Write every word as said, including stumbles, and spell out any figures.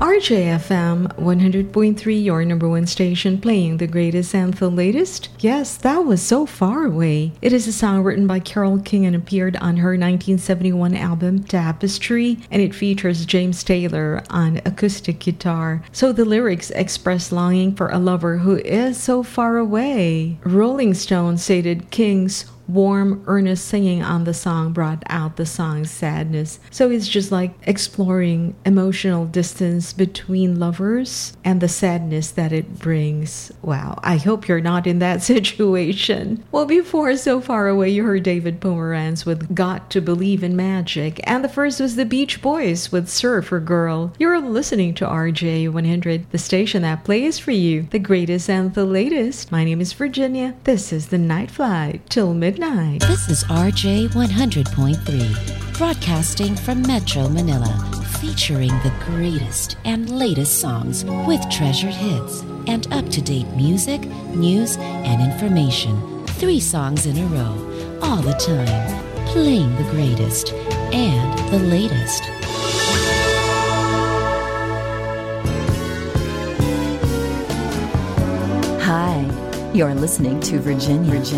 R J F M one hundred point three, your number one station, playing the greatest and the latest. Yes, that was So Far Away. It is a song written by Carole King and appeared on her nineteen seventy-one album Tapestry, and it features James Taylor on acoustic guitar. So the lyrics express longing for a lover who is so far away. Rolling Stone stated King's warm, earnest singing on the song brought out the song's sadness. So it's just like exploring emotional distance between lovers and the sadness that it brings. Wow, I hope you're not in that situation. Well, before So Far Away, you heard David Pomeranz with Got to Believe in Magic, and the first was the Beach Boys with Surfer Girl. You're listening to R J one hundred, the station that plays for you the greatest and the latest. My name is Virginia. This is the Night Flight till midnight. This is R J one hundred point three, broadcasting from Metro Manila, featuring the greatest and latest songs with treasured hits and up-to-date music, news, and information. Three songs in a row, all the time, playing the greatest and the latest. Hi, you're listening to Virginia.